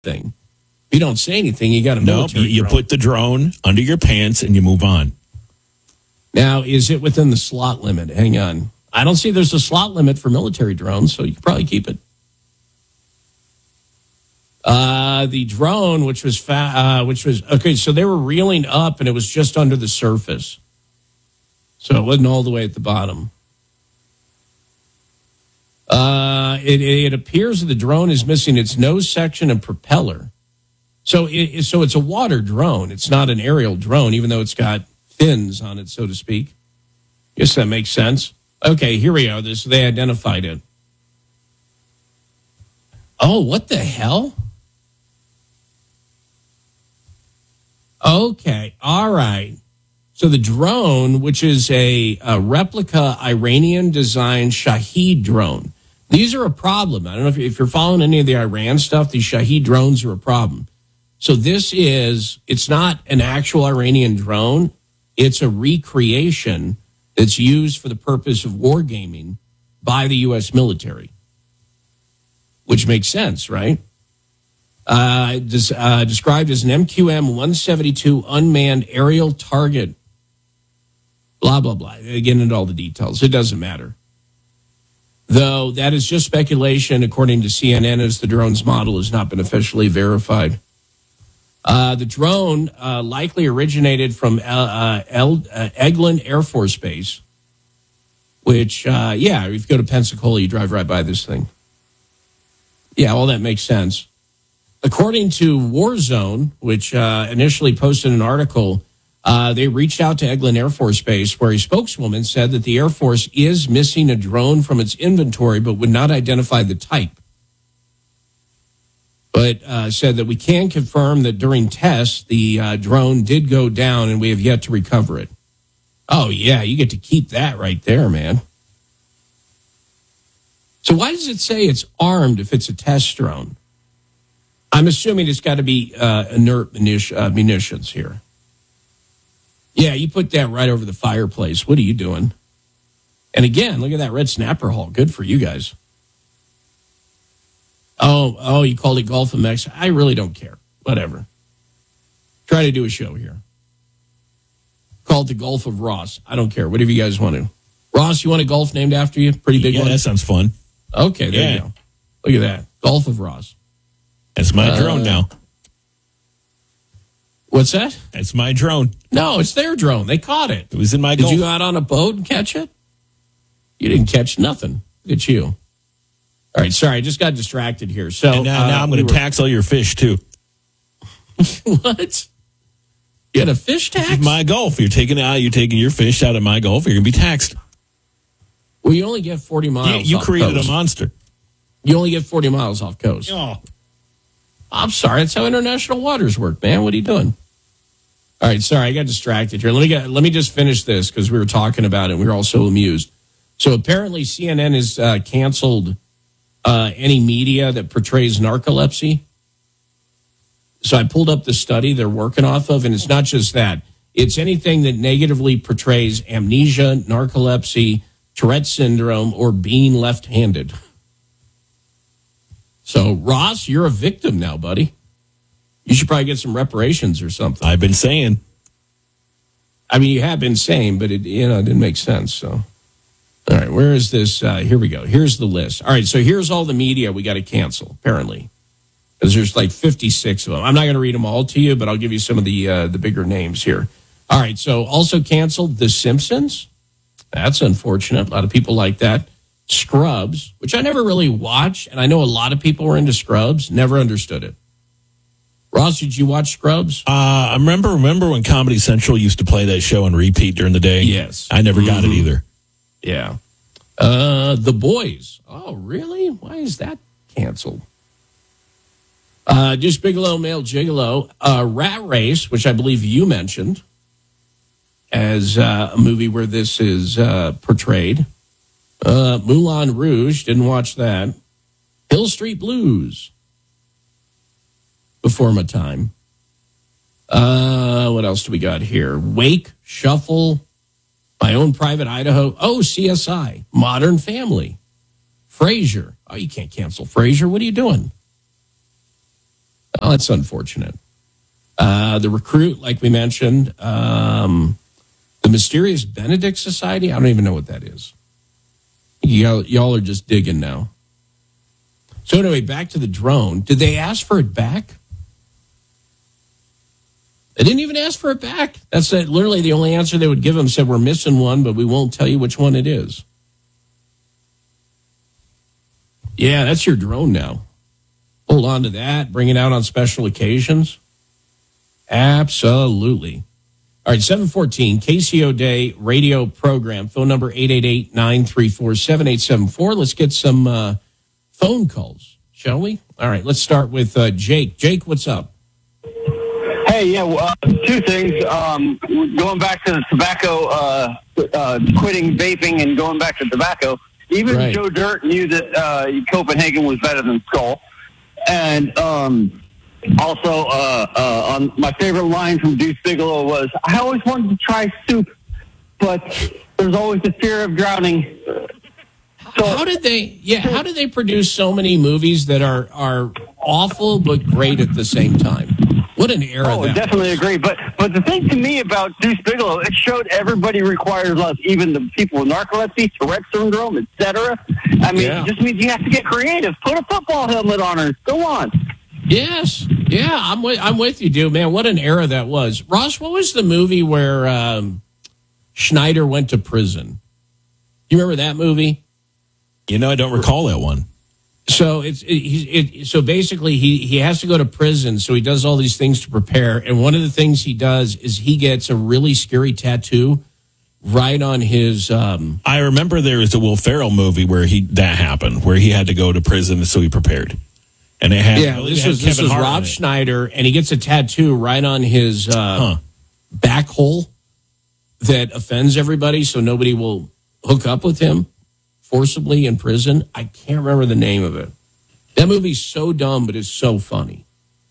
thing. If you don't say anything, you got a No, military you drone. put the drone under your pants and you move on. Now, is it within the slot limit? Hang on. I don't see there's a slot limit for military drones, so you can probably keep it. The drone, which was okay, so they were reeling up and it was just under the surface. So it wasn't all the way at the bottom. It appears that the drone is missing its nose section and propeller. So it's a water drone. It's not an aerial drone, even though it's got fins on it, so to speak. Guess that makes sense. Okay, here we go. They identified it. Oh, what the hell? Okay, all right. So the drone, which is a replica Iranian-designed Shahed drone. These are a problem. I don't know if you're following any of the Iran stuff. These Shahed drones are a problem. So it's not an actual Iranian drone. It's a recreation that's used for the purpose of wargaming by the U.S. military, which makes sense, right? Described as an MQM-172 unmanned aerial target, blah, blah, blah. Again, into all the details. It doesn't matter. Though that is just speculation, according to CNN, as the drone's model has not been officially verified. The drone likely originated from Eglin Air Force Base, which, if you go to Pensacola, you drive right by this thing. Yeah, all that makes sense. According to Warzone, which initially posted an article, they reached out to Eglin Air Force Base, where a spokeswoman said that the Air Force is missing a drone from its inventory, but would not identify the type. But said that we can confirm that during tests, the drone did go down and we have yet to recover it. Oh, yeah, you get to keep that right there, man. So why does it say it's armed if it's a test drone? I'm assuming it's got to be inert munitions here. Yeah, you put that right over the fireplace. What are you doing? And again, look at that red snapper hull. Good for you guys. Oh, you called it Gulf of Mexico. I really don't care. Whatever. Try to do a show here. Call it the Gulf of Ross. I don't care. Whatever you guys want to. Ross, you want a Gulf named after you? Pretty big one? Yeah, that sounds fun. Okay, there you go. Look at that. Gulf of Ross. That's my drone now. What's that? That's my drone. No, it's their drone. They caught it. It was in my Did Gulf. you go out on a boat and catch it? You didn't catch nothing. Look at you. All right, sorry, I just got distracted here. So And now I'm going to tax all your fish, too. What? You had a fish tax? This is my Gulf. You're taking your fish out of my Gulf. You're going to be taxed. Well, you only get 40 miles. You off created coast. a monster. You only get 40 miles off coast. Oh. I'm sorry. That's how international waters work, man. What are you doing? All right, sorry, I got distracted here. Let me just finish this because we were talking about it. And we were all so amused. So apparently CNN has canceled any media that portrays narcolepsy. So I pulled up the study they're working off of, and it's not just that. It's anything that negatively portrays amnesia, narcolepsy, Tourette syndrome, or being left-handed. So, Ross, you're a victim now, buddy. You should probably get some reparations or something. I've been saying. I mean, you have been saying, but it didn't make sense. So, all right, where is this? Here we go. Here's the list. All right, so here's all the media we got to cancel, apparently, because there's like 56 of them. I'm not going to read them all to you, but I'll give you some of the bigger names here. All right, so also canceled The Simpsons. That's unfortunate. A lot of people like that. Scrubs, which I never really watched, and I know a lot of people were into Scrubs. Never understood it. Ross, did you watch Scrubs? I remember when Comedy Central used to play that show on repeat during the day. Yes. I never got it either. Yeah. The Boys. Oh, really? Why is that canceled? Just Bigelow, Male Gigolo. Rat Race, which I believe you mentioned as a movie where this is portrayed. Moulin Rouge, didn't watch that. Hill Street Blues. Before my time. What else do we got here? Wake, Shuffle, My Own Private Idaho. Oh, CSI, Modern Family, Frasier. Oh, you can't cancel Frasier. What are you doing? Oh, that's unfortunate. The Recruit, like we mentioned, the Mysterious Benedict Society. I don't even know what that is. Y'all are just digging now. So anyway, back to the drone. Did they ask for it back? They didn't even ask for it back. That's literally the only answer they would give them. Said, we're missing one, but we won't tell you which one it is. Yeah, that's your drone now. Hold on to that. Bring it out on special occasions. Absolutely. All right, 714, KCO Day radio program. Phone number 888-934-7874. Let's get some phone calls, shall we? All right, let's start with Jake. Jake, what's up? Hey, yeah, two things. Going back to the tobacco, quitting vaping and going back to tobacco, even Right. Joe Dirt knew that Copenhagen was better than Skull. And also, on my favorite line from Deuce Bigelow was, I always wanted to try soup, but there's always the fear of drowning. So, How did they produce so many movies that are awful but great at the same time? What an era oh, that definitely was. agree. But the thing to me about Deuce Bigelow, it showed everybody requires less, even the people with narcolepsy, Tourette syndrome, etc. I mean, Yeah. it just means you have to get creative. Put a football helmet on her. Go on. Yes. Yeah, I'm with you, dude. Man, what an era that was. Ross, what was the movie where Schneider went to prison? You remember that movie? You know, I don't recall that one. So so basically he has to go to prison, so he does all these things to prepare, and one of the things he does is he gets a really scary tattoo right on his I remember there was a Will Ferrell movie where that happened, where he had to go to prison, so he prepared. And it had this was Rob Schneider, and he gets a tattoo right on his back hole that offends everybody, so nobody will hook up with him forcibly in prison. I can't remember the name of it. That movie's so dumb, but it's so funny.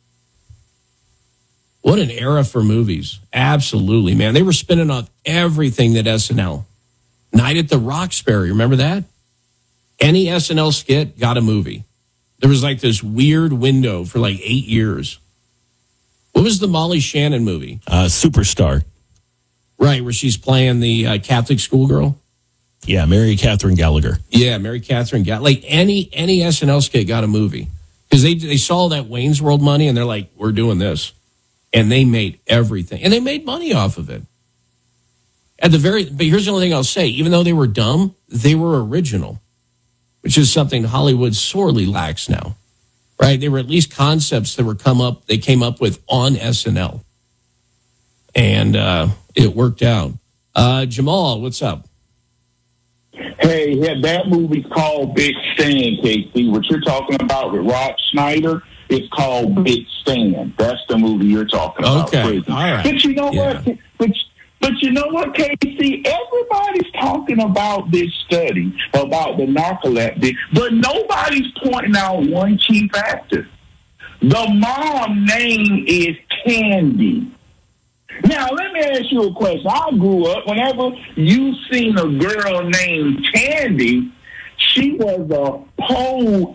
What an era for movies. Absolutely, man. They were spinning off everything that SNL. Night at the Roxbury, remember that? Any SNL skit got a movie. There was like this weird window for like 8 years. What was the Molly Shannon movie? Superstar. Right, where she's playing the Catholic schoolgirl. Yeah, Mary Catherine Gallagher. Yeah, Mary Catherine got like any SNL skit got a movie because they saw that Wayne's World money and they're like, we're doing this, and they made everything and they made money off of it. But here's the only thing I'll say: even though they were dumb, they were original, which is something Hollywood sorely lacks now. Right? They were at least concepts that they came up with on SNL, and it worked out. Jamal, what's up? Hey, yeah, that movie's called Big Stand, Casey. What you're talking about with Rob Schneider is called Big Stand. That's the movie you're talking about. Okay, Crazy. all right. But you know Yeah. what? But you know what, Casey? Everybody's talking about this study about the narcolepsy, but nobody's pointing out one key factor. The mom name is Candy. Now, let me ask you a question. I grew up, whenever you seen a girl named Candy, she was a pole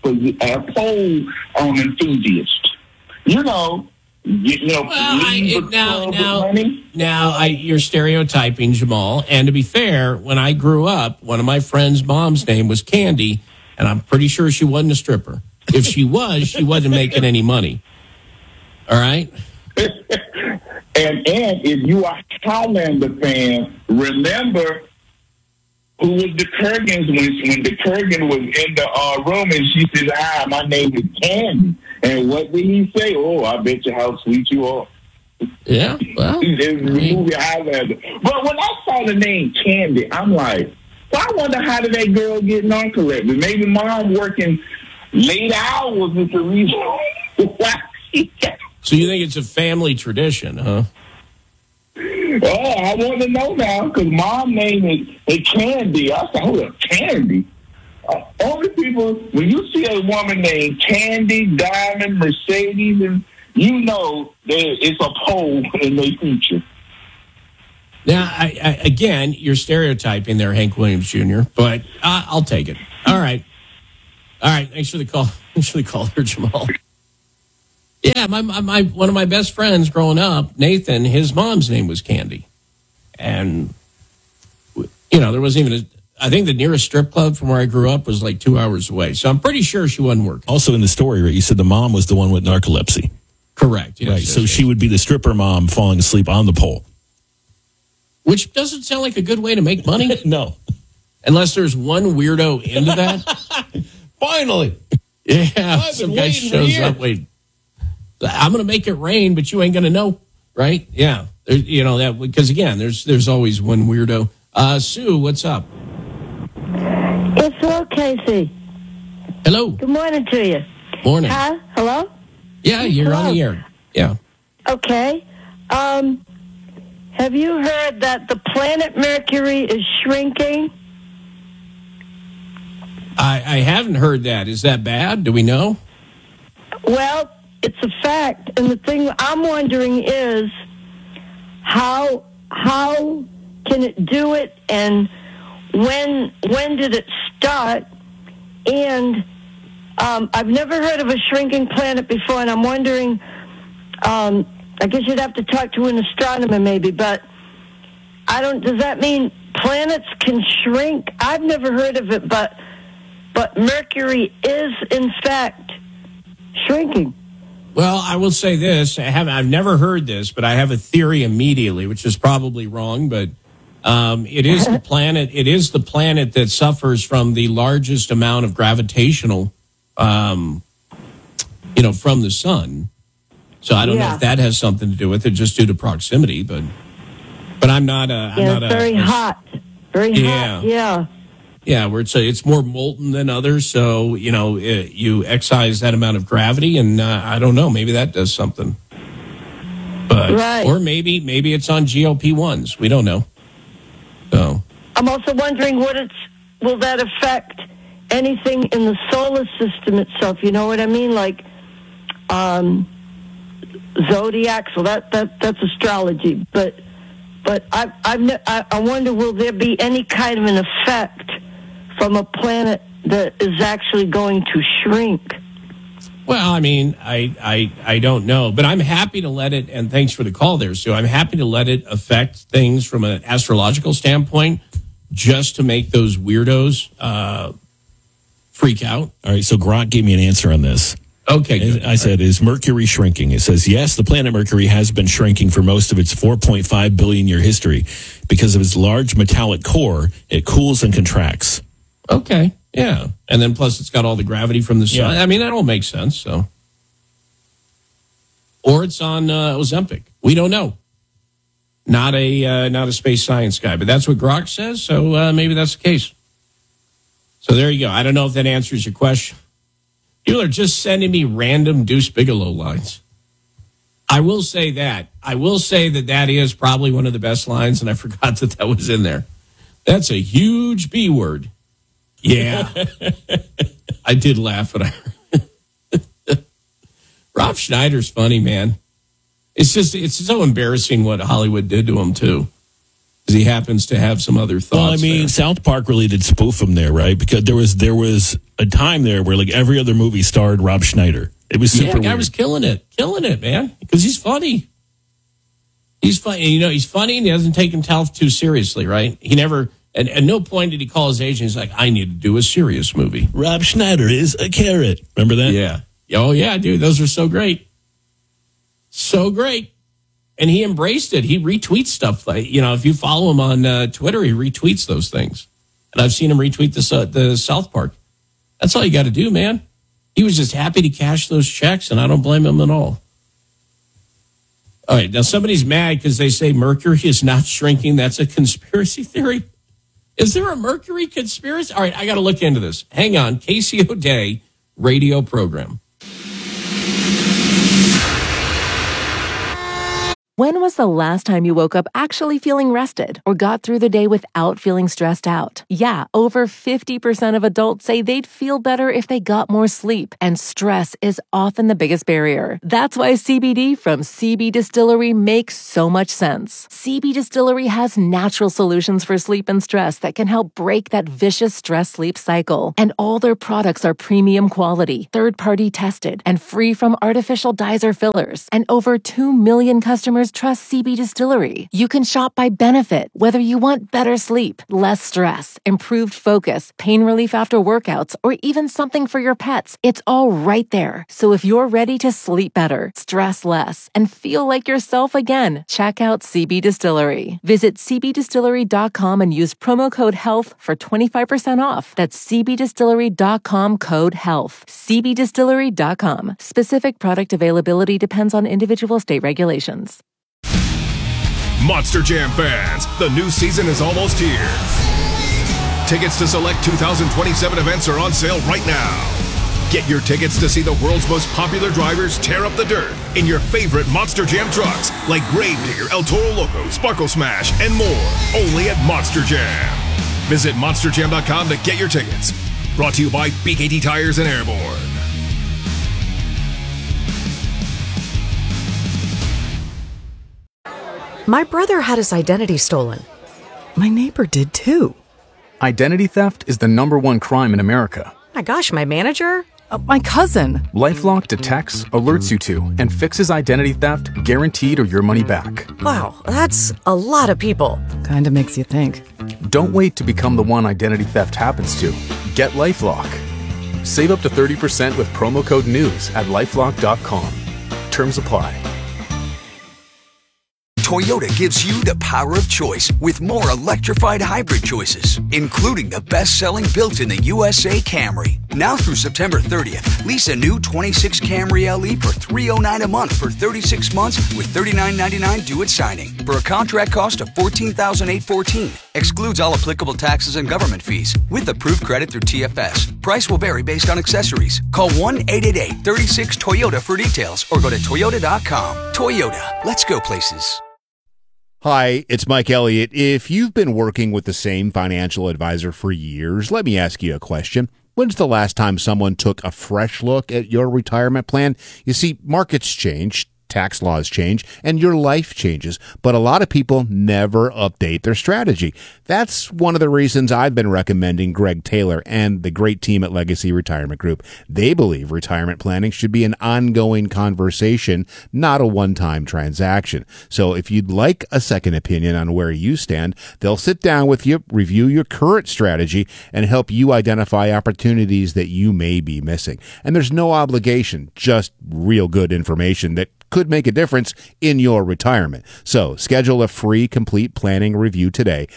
enthusiast. Well, you're stereotyping, Jamal. And to be fair, when I grew up, one of my friends' mom's name was Candy, and I'm pretty sure she wasn't a stripper. If she was, she wasn't making any money. All right? And if you are a Highlander fan, remember who was the Kurgans when the Kurgan was in the room and she says, "Hi, my name is Candy." And what did he say? "Oh, I bet you how sweet you are." Yeah, well. It's the movie Highlander. But when I saw the name Candy, I'm like, well, I wonder how did that girl get narcolepsy? Maybe mom working late hours is the reason why she got. So you think it's a family tradition, huh? Oh, I want to know now because mom name is Candy. I said, hold up, Candy. Only people, when you see a woman named Candy, Diamond, Mercedes, and you know it's a pole in their future. Now, again, you're stereotyping there, Hank Williams Jr., but I'll take it. All right. Thanks for the call. Thanks for the call there, Jamal. Yeah, my one of my best friends growing up, Nathan, his mom's name was Candy. And, there wasn't even I think the nearest strip club from where I grew up was like 2 hours away. So I'm pretty sure she wasn't working. Also in the story, right, you said the mom was the one with narcolepsy. Correct. Yes, right. yes, So yes. she would be the stripper mom falling asleep on the pole. Which doesn't sound like a good way to make money. No. Unless there's one weirdo into that. Finally. Yeah. I've Some been guy waiting for shows years. up. Wait, I'm going to make it rain, but you ain't going to know. Right? Yeah. That because, again, there's always one weirdo. Sue, what's up? It's hello, Casey. Hello. Good morning to you. Morning. Huh? Hello? Yeah, you're on the air. Yeah. Okay. Have you heard that the planet Mercury is shrinking? I haven't heard that. Is that bad? Do we know? Well, it's a fact. And the thing I'm wondering is how can it do it, and when did it start? And I've never heard of a shrinking planet before, and I'm wondering, I guess you'd have to talk to an astronomer maybe, but does that mean planets can shrink? I've never heard of it, but Mercury is in fact shrinking. Well, I will say this. I've never heard this, but I have a theory immediately, which is probably wrong, but it is the planet. It is the planet that suffers from the largest amount of gravitational, from the sun. So I don't know if that has something to do with it, just due to proximity. But I'm not. It's very hot. Very hot. Yeah. Yeah, where it's more molten than others, so you excise that amount of gravity, and I don't know, maybe that does something. But right. Or maybe it's on GLP-1s. We don't know. So I'm also wondering will that affect anything in the solar system itself? You know what I mean? Like zodiac. So that's astrology. But I wonder, will there be any kind of an effect from a planet that is actually going to shrink? Well, I mean, I don't know, but I'm happy to let it, and thanks for the call there, Sue. I'm happy to let it affect things from an astrological standpoint, just to make those weirdos freak out. All right, so Grok gave me an answer on this. Okay, good. I said, is Mercury shrinking? It says, yes, the planet Mercury has been shrinking for most of its 4.5 billion year history. Because of its large metallic core, it cools and contracts. Okay, yeah. And then plus it's got all the gravity from the sun. Yeah. I mean, that all makes sense, so. Or it's on Ozempic. We don't know. Not a space science guy, but that's what Grok says, so maybe that's the case. So there you go. I don't know if that answers your question. People are just sending me random Deuce Bigalow lines. I will say that. That is probably one of the best lines, and I forgot that was in there. That's a huge B word. Yeah. I did laugh when I heard Rob Schneider's funny, man. It's so embarrassing what Hollywood did to him, too. Because he happens to have some other thoughts. Well, I mean, there. South Park really did spoof him there, right? Because there was a time there where like every other movie starred Rob Schneider. It was super the guy weird. was killing it, man. Because he's funny. He's funny. He's funny, and he doesn't take himself too seriously, right? He never. At no point did he call his agent. He's like, I need to do a serious movie. Rob Schneider is a carrot. Remember that? Yeah. Oh, yeah, dude. Those are so great. So great. And he embraced it. He retweets stuff. Like, if you follow him on Twitter, he retweets those things. And I've seen him retweet the South Park. That's all you got to do, man. He was just happy to cash those checks, and I don't blame him at all. All right. Now, somebody's mad because they say Mercury is not shrinking. That's a conspiracy theory. Is there a Mercury conspiracy? All right, I got to look into this. Hang on. Casey O'Day radio program. When was the last time you woke up actually feeling rested or got through the day without feeling stressed out? Yeah, over 50% of adults say they'd feel better if they got more sleep, and stress is often the biggest barrier. That's why CBD from CB Distillery makes so much sense. CB Distillery has natural solutions for sleep and stress that can help break that vicious stress-sleep cycle. And all their products are premium quality, third-party tested, and free from artificial dyes or fillers. And over 2 million customers trust CB Distillery. You can shop by benefit, whether you want better sleep, less stress, improved focus, pain relief after workouts, or even something for your pets. It's all right there. So if you're ready to sleep better, stress less, and feel like yourself again, check out CB Distillery. Visit cbdistillery.com and use promo code HEALTH for 25% off. That's cbdistillery.com, code HEALTH. cbdistillery.com. Specific product availability depends on individual state regulations. Monster Jam fans, the new season is almost here. Tickets to select 2027 events are on sale right now. Get your tickets to see the world's most popular drivers tear up the dirt in your favorite Monster Jam trucks like Gravedigger, El Toro Loco, Sparkle Smash, and more, only at Monster Jam. Visit monsterjam.com to get your tickets. Brought to you by BKT Tires and Airborne. My brother had his identity stolen. My neighbor did too. Identity theft is the #1 crime in America. My gosh, my manager? My cousin. LifeLock detects, alerts you to, and fixes identity theft guaranteed or your money back. Wow, that's a lot of people. Kinda makes you think. Don't wait to become the one identity theft happens to. Get LifeLock. Save up to 30% with promo code NEWS at LifeLock.com. Terms apply. Toyota gives you the power of choice with more electrified hybrid choices, including the best-selling built-in-the USA Camry. Now through September 30th, lease a new 26 Camry LE for $309 a month for 36 months with $39.99 due at signing for a contract cost of $14,814. Excludes all applicable taxes and government fees with approved credit through TFS. Price will vary based on accessories. Call 1-888-36-TOYOTA for details or go to Toyota.com. Toyota, let's go places. Hi, it's Mike Elliott. If you've been working with the same financial advisor for years, let me ask you a question. When's the last time someone took a fresh look at your retirement plan? You see, markets change, tax laws change, and your life changes, but a lot of people never update their strategy. That's one of the reasons I've been recommending Greg Taylor and the great team at Legacy Retirement Group. They believe retirement planning should be an ongoing conversation, not a one-time transaction. So if you'd like a second opinion on where you stand, they'll sit down with you, review your current strategy, and help you identify opportunities that you may be missing. And there's no obligation, just real good information that could make a difference in your retirement. So schedule a free complete planning review today.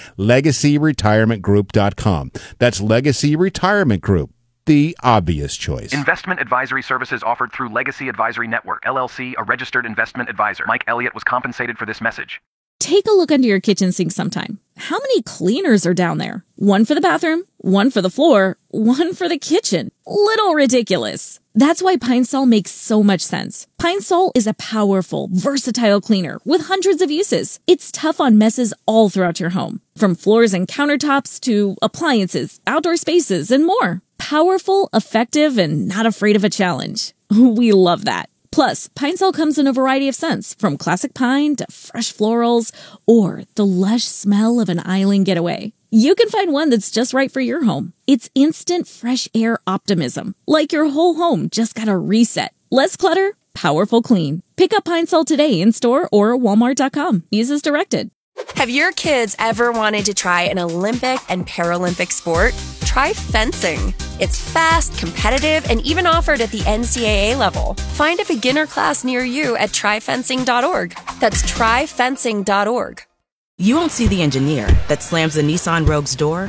LegacyRetirementGroup.com. That's Legacy Retirement Group, the obvious choice. Investment advisory services offered through Legacy Advisory Network, LLC, a registered investment advisor. Mike Elliott was compensated for this message. Take a look under your kitchen sink sometime. How many cleaners are down there? One for the bathroom, one for the floor, one for the kitchen. Little ridiculous. That's why Pine Sol makes so much sense. Pine Sol is a powerful, versatile cleaner with hundreds of uses. It's tough on messes all throughout your home, from floors and countertops to appliances, outdoor spaces, and more. Powerful, effective, and not afraid of a challenge. We love that. Plus, Pine Sol comes in a variety of scents, from classic pine to fresh florals, or the lush smell of an island getaway. You can find one that's just right for your home. It's instant fresh air optimism, like your whole home just got a reset. Less clutter, powerful clean. Pick up Pine Sol today in store or Walmart.com. Use as directed. Have your kids ever wanted to try an Olympic and Paralympic sport? Try fencing. It's fast, competitive, and even offered at the NCAA level. Find a beginner class near you at tryfencing.org. That's tryfencing.org. You won't see the engineer that slams the Nissan Rogue's door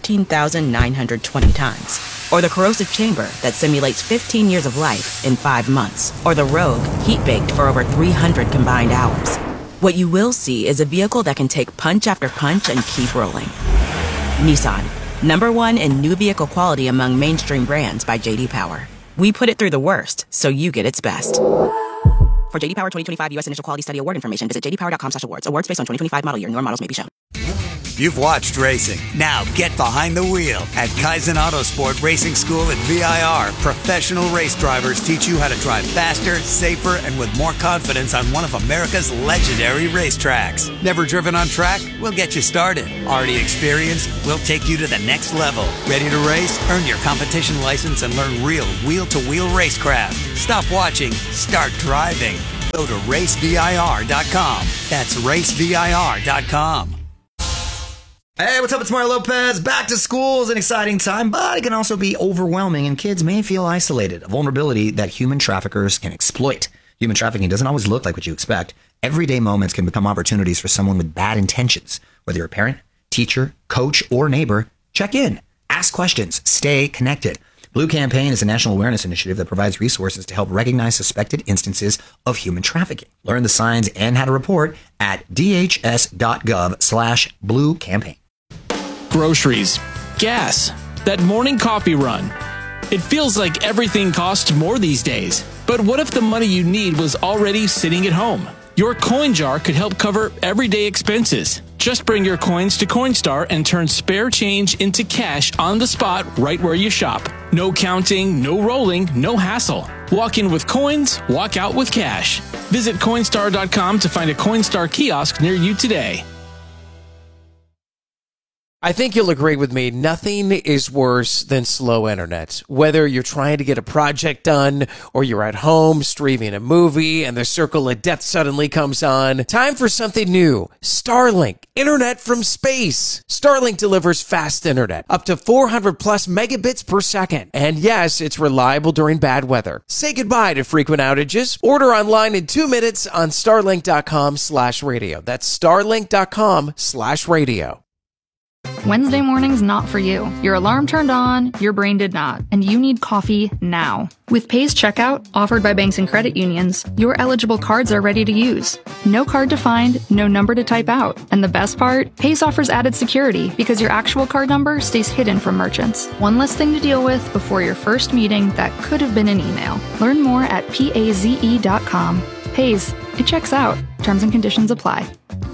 13,920 times. Or the corrosive chamber that simulates 15 years of life in 5 months. Or the Rogue heat-baked for over 300 combined hours. What you will see is a vehicle that can take punch after punch and keep rolling. Nissan, #1 in new vehicle quality among mainstream brands by J.D. Power. We put it through the worst, so you get its best. For JD Power 2025 U.S. Initial Quality Study Award information, visit jdpower.com/awards. Awards based on 2025 model year. Newer models may be shown. You've watched racing. Now get behind the wheel at Kaizen Autosport Racing School at VIR. Professional race drivers teach you how to drive faster, safer, and with more confidence on one of America's legendary racetracks. Never driven on track? We'll get you started. Already experienced? We'll take you to the next level. Ready to race? Earn your competition license and learn real wheel-to-wheel racecraft. Stop watching. Start driving. Go to racevir.com. That's racevir.com. Hey, what's up? It's Mario Lopez. Back to school is an exciting time, but it can also be overwhelming, and kids may feel isolated, a vulnerability that human traffickers can exploit. Human trafficking doesn't always look like what you expect. Everyday moments can become opportunities for someone with bad intentions. Whether you're a parent, teacher, coach, or neighbor, check in, ask questions, stay connected. Blue Campaign is a national awareness initiative that provides resources to help recognize suspected instances of human trafficking. Learn the signs and how to report at dhs.gov/Blue Campaign. Groceries, gas, that morning coffee run. It feels like everything costs more these days. But what if the money you need was already sitting at home? Your coin jar could help cover everyday expenses. Just bring your coins to Coinstar and turn spare change into cash on the spot right where you shop. No counting, no rolling, no hassle. Walk in with coins, walk out with cash. Visit Coinstar.com to find a Coinstar kiosk near you today. I think you'll agree with me, nothing is worse than slow internet. Whether you're trying to get a project done or you're at home streaming a movie and the circle of death suddenly comes on, time for something new. Starlink, internet from space. Starlink delivers fast internet, up to 400 plus megabits per second. And yes, it's reliable during bad weather. Say goodbye to frequent outages. Order online in 2 minutes on starlink.com/radio. That's starlink.com/radio. Wednesday morning's not for you. Your alarm turned on, your brain did not, and you need coffee now. With Pace Checkout, offered by banks and credit unions, your eligible cards are ready to use. No card to find, no number to type out. And the best part? Pace offers added security because your actual card number stays hidden from merchants. One less thing to deal with before your first meeting that could have been an email. Learn more at paze.com. Pace, it checks out. Terms and conditions apply.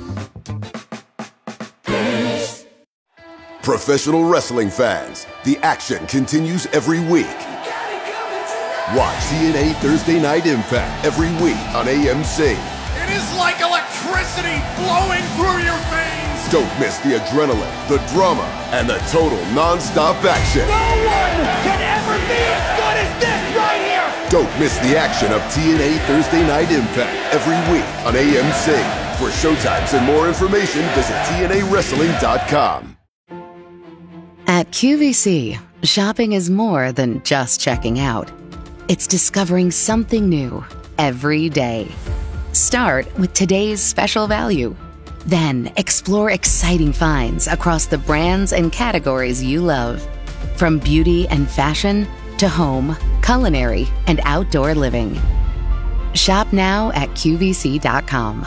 Professional wrestling fans, the action continues every week. Watch TNA Thursday Night Impact every week on AMC. It is like electricity flowing through your veins. Don't miss the adrenaline, the drama, and the total non-stop action. No one can ever be as good as this right here. Don't miss the action of TNA Thursday Night Impact every week on AMC. For showtimes and more information, visit TNAWrestling.com. At QVC, shopping is more than just checking out. It's discovering something new every day. Start with today's special value. Then explore exciting finds across the brands and categories you love. From beauty and fashion to home, culinary, and outdoor living. Shop now at QVC.com.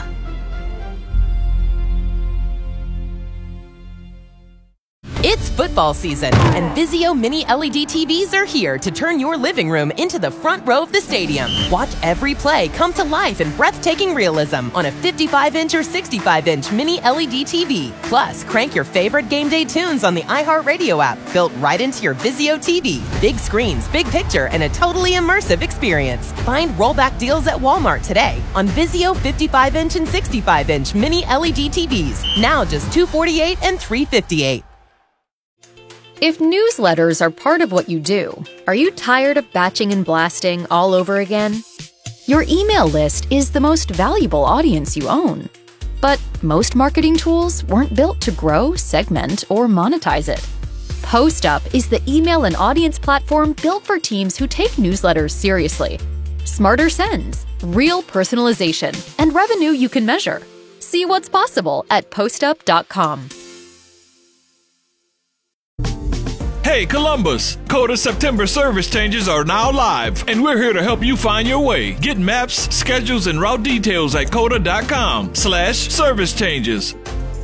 It's football season, and Vizio Mini LED TVs are here to turn your living room into the front row of the stadium. Watch every play come to life in breathtaking realism on a 55-inch or 65-inch Mini LED TV. Plus, crank your favorite game day tunes on the iHeartRadio app, built right into your Vizio TV. Big screens, big picture, and a totally immersive experience. Find rollback deals at Walmart today on Vizio 55-inch and 65-inch Mini LED TVs. Now just $248 and $358. If newsletters are part of what you do, are you tired of batching and blasting all over again? Your email list is the most valuable audience you own. But most marketing tools weren't built to grow, segment, or monetize it. PostUp is the email and audience platform built for teams who take newsletters seriously. Smarter sends, real personalization, and revenue you can measure. See what's possible at postup.com. Hey Columbus! Coda September service changes are now live, and we're here to help you find your way. Get maps, schedules, and route details at coda.com/service changes.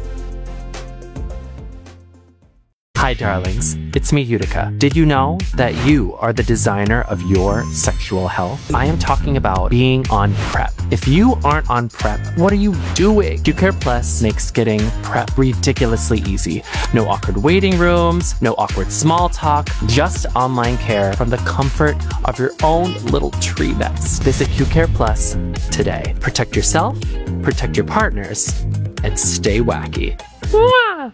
Hi darlings, it's me Utica. Did you know that you are the designer of your sexual health? I am talking about being on PrEP. If you aren't on prep, what are you doing? QCare Plus makes getting prep ridiculously easy. No awkward waiting rooms, no awkward small talk, just online care from the comfort of your own little tree nest. Visit QCare Plus today. Protect yourself, protect your partners, and stay wacky. Mwah!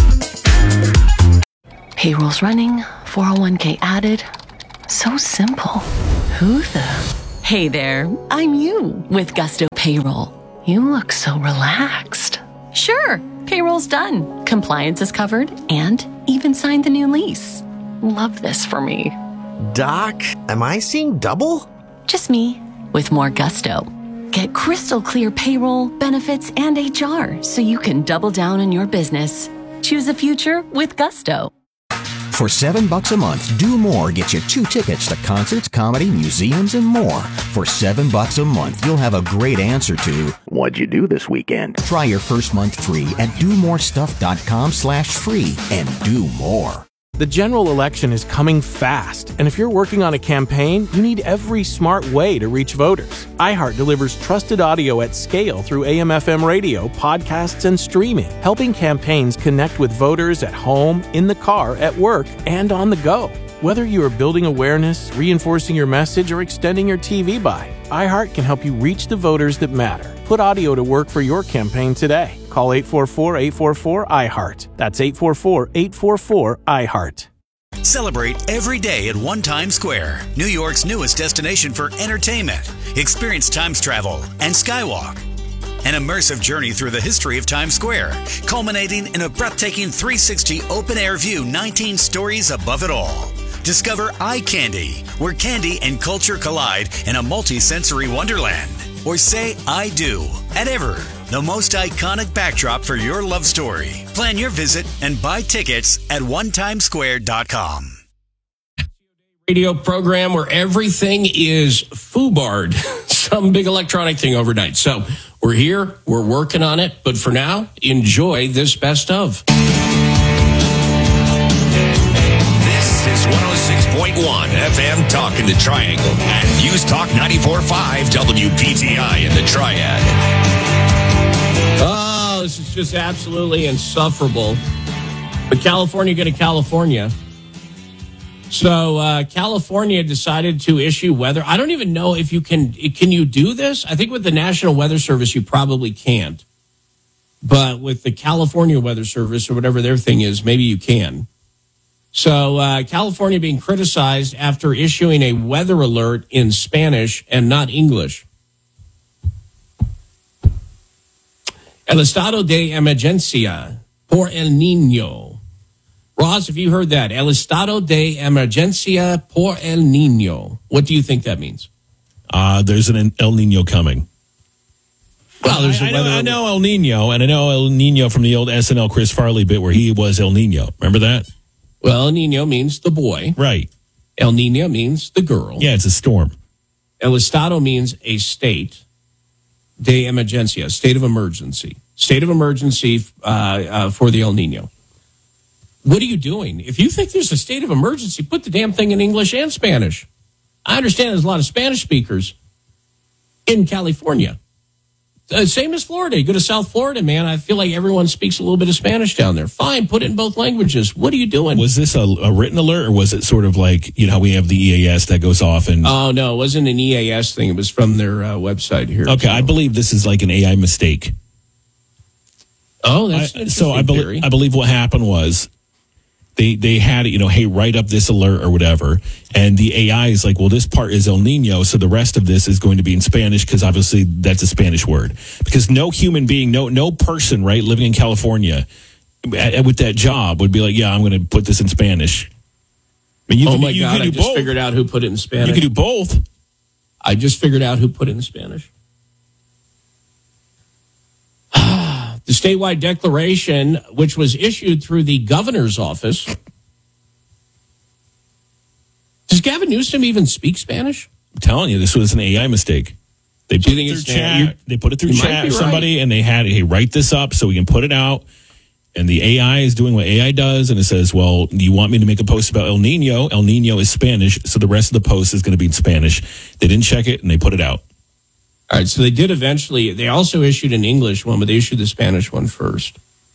Payroll's running, 401k added. So simple. Who the... Hey there, I'm you with Gusto Payroll. You look so relaxed. Sure, payroll's done. Compliance is covered and even signed the new lease. Love this for me. Doc, am I seeing double? Just me with more Gusto. Get crystal clear payroll, benefits, and HR so you can double down on your business. Choose a future with Gusto. For $7 a month, Do More gets you 2 tickets to concerts, comedy, museums, and more. For $7 a month, you'll have a great answer to, what'd you do this weekend? Try your first month free at domorestuff.com/free and do more. The general election is coming fast, and if you're working on a campaign, you need every smart way to reach voters. iHeart delivers trusted audio at scale through AM/FM radio, podcasts, and streaming, helping campaigns connect with voters at home, in the car, at work, and on the go. Whether you are building awareness, reinforcing your message, or extending your TV buy, iHeart can help you reach the voters that matter. Put audio to work for your campaign today. Call 844-844-iHeart. That's 844-844-iHeart. Celebrate every day at One Times Square, New York's newest destination for entertainment. Experience Times Travel and Skywalk. An immersive journey through the history of Times Square, culminating in a breathtaking 360 open-air view 19 stories above it all. Discover Eye Candy, where candy and culture collide in a multi-sensory wonderland. Or say I do at Ever, the most iconic backdrop for your love story. Plan your visit and buy tickets at onetimesquare.com. Radio program where everything is foobarred, some big electronic thing overnight. So we're here, we're working on it, but for now, enjoy this best of. This is 106.1 FM Talk in the Triangle and News Talk 94.5 WPTI in the Triad. Oh, this is just absolutely insufferable. But California going to California. So California decided to issue weather. I don't even know if you can you do this? I think with the National Weather Service, you probably can't. But with the California Weather Service or whatever their thing is, maybe you can. So California being criticized after issuing a weather alert in Spanish and not English. El estado de emergencia por el niño. Ross, have you heard that? El estado de emergencia por el niño. What do you think that means? There's an El Nino coming. Well, there's I know El Nino, and I know El Nino from the old SNL Chris Farley bit where he was El Nino. Remember that? Well, El Nino means the boy. Right. El Nino means the girl. Yeah, it's a storm. El estado means a state. De emergencia, state of emergency. State of emergency for the El Nino. What are you doing? If you think there's a state of emergency, put the damn thing in English and Spanish. I understand there's a lot of Spanish speakers in California. Same as Florida. You go to South Florida, man, I feel like everyone speaks a little bit of Spanish down there. Fine, put it in both languages. What are you doing? Was this a written alert, or was it sort of like, you know, we have the EAS that goes off and... Oh, no, it wasn't an EAS thing. It was from their website here. Okay, so. I believe this is like an AI mistake. Oh, that's so I believe what happened was they had, you know, hey, write up this alert or whatever. And the AI is like, well, this part is El Nino, so the rest of this is going to be in Spanish because obviously that's a Spanish word. Because no human being, no person, right, living in California with that job would be like, yeah, I'm going to put this in Spanish. I mean, I just figured out who put it in Spanish. You can do both. I just figured out who put it in Spanish. The statewide declaration, which was issued through the governor's office. Does Gavin Newsom even speak Spanish? I'm telling you, this was an AI mistake. They put it through chat. They put it through chat or somebody, and they had, hey, write this up so we can put it out. And the AI is doing what AI does, and it says, well, do you want me to make a post about El Nino? El Nino is Spanish, so the rest of the post is going to be in Spanish. They didn't check it, and they put it out. All right, so they did eventually. They also issued an English one, but they issued the Spanish one first.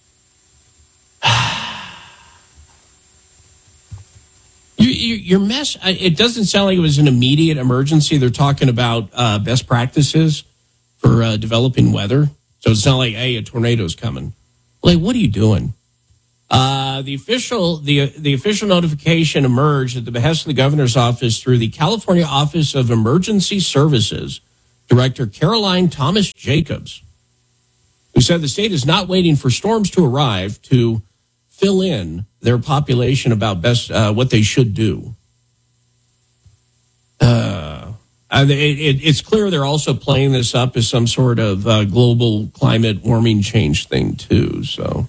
Your mess, it doesn't sound like it was an immediate emergency. They're talking about best practices for developing weather. So it's not like, hey, a tornado's coming. Like, what are you doing? The official notification emerged at the behest of the governor's office through the California Office of Emergency Services Director Caroline Thomas Jacobs, who said the state is not waiting for storms to arrive to fill in their population about best what they should do. It's clear they're also playing this up as some sort of global climate warming change thing too. So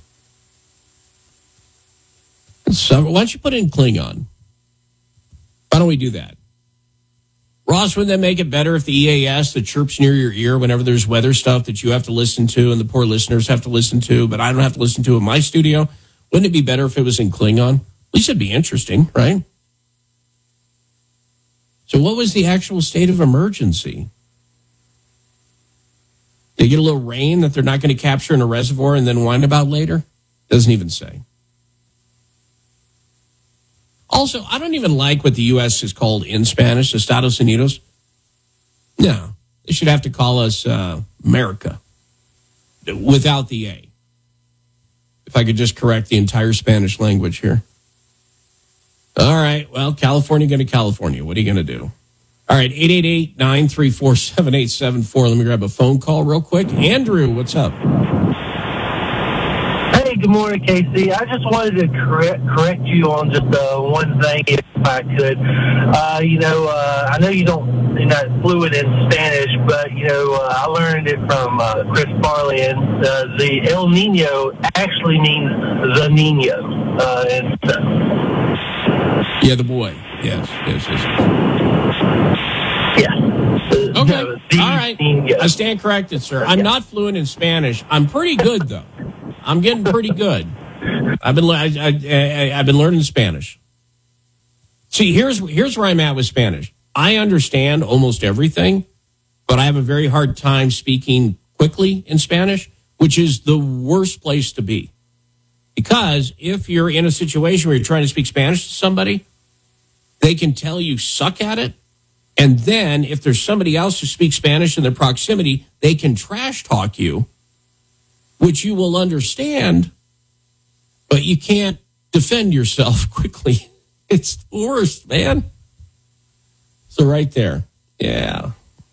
why don't you put it in Klingon? Why don't we do that? Ross, wouldn't that make it better if the EAS that chirps near your ear whenever there's weather stuff that you have to listen to and the poor listeners have to listen to, but I don't have to listen to in my studio? Wouldn't it be better if it was in Klingon? At least it'd be interesting, right? So what was the actual state of emergency? They get a little rain that they're not going to capture in a reservoir and then whine about later? Doesn't even say. Also, I don't even like what the U.S. is called in Spanish, Estados Unidos. No, they should have to call us America without the A. If I could just correct the entire Spanish language here. All right, well, California going to California. What are you going to do? All right, 888-934-7874. Let me grab a phone call real quick. Andrew, what's up? Hey, good morning, Casey. I just wanted to correct you on just one thing, if I could. I know you're not fluent in Spanish, but, I learned it from Chris Farley, and the El Nino actually means the Nino. Yeah, the boy. Yes. Yeah. Okay. All right. I stand corrected, sir. I'm not fluent in Spanish. I'm pretty good, though. I'm getting pretty good. I've been learning Spanish. See, here's where I'm at with Spanish. I understand almost everything, but I have a very hard time speaking quickly in Spanish, which is the worst place to be. Because if you're in a situation where you're trying to speak Spanish to somebody, they can tell you suck at it. And then if there's somebody else who speaks Spanish in their proximity, they can trash talk you, which you will understand, but you can't defend yourself quickly. It's the worst, man. So right there. Yeah.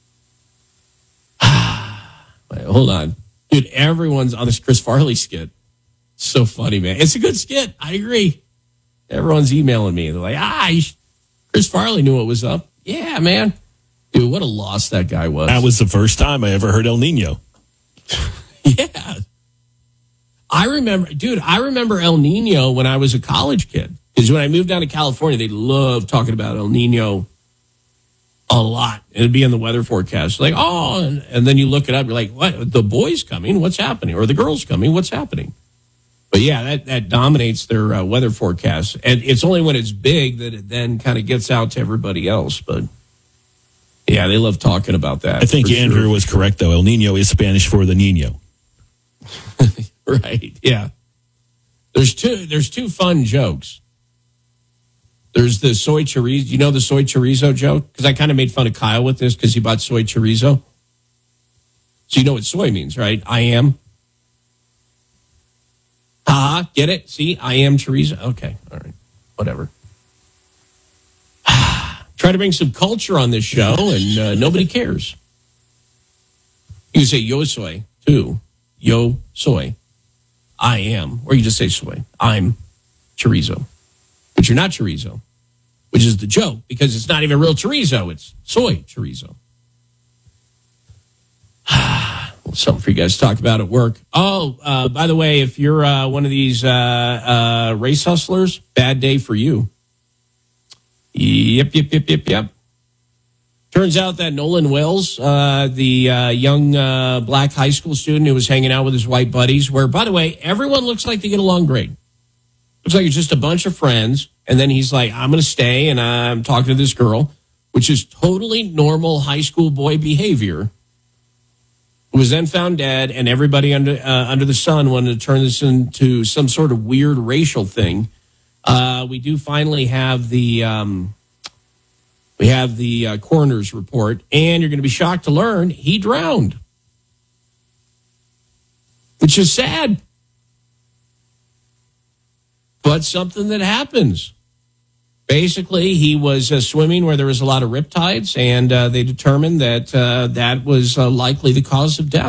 Wait, hold on. Dude, everyone's on this Chris Farley skit. So funny, man. It's a good skit. I agree. Everyone's emailing me. They're like, Chris Farley knew what was up. Yeah, man. Dude, what a loss that guy was. That was the first time I ever heard El Nino. Yeah. I remember El Nino when I was a college kid. Because when I moved down to California, they loved talking about El Nino a lot. It'd be in the weather forecast. Like, and then you look it up. You're like, what? The boy's coming? What's happening? Or the girl's coming? What's happening? But yeah, that dominates their weather forecast. And it's only when it's big that it then kind of gets out to everybody else. But yeah, they love talking about that. I think Andrew was correct, though. El Nino is Spanish for the Nino. Right, yeah. There's two fun jokes. There's the soy chorizo. You know the soy chorizo joke? Because I kind of made fun of Kyle with this because he bought soy chorizo. So you know what soy means, right? I am. Get it? See, I am chorizo. Okay, all right, whatever. Try to bring some culture on this show, and nobody cares. You can say yo soy too. Yo soy. I am. Or you just say soy. I'm chorizo. But you're not chorizo, which is the joke because it's not even real chorizo. It's soy chorizo. Something for you guys to talk about at work. Oh, by the way, if you're one of these race hustlers, bad day for you. Yep. Turns out that Nolan Wells, the young black high school student who was hanging out with his white buddies, where, by the way, everyone looks like they get along great. Looks like it's just a bunch of friends. And then he's like, I'm going to stay and I'm talking to this girl, which is totally normal high school boy behavior. who was then found dead, and everybody under the sun wanted to turn this into some sort of weird racial thing. We do finally have the coroner's report, and you're going to be shocked to learn he drowned, which is sad, but something that happens. Basically, he was swimming where there was a lot of riptides, and they determined that that was likely the cause of death.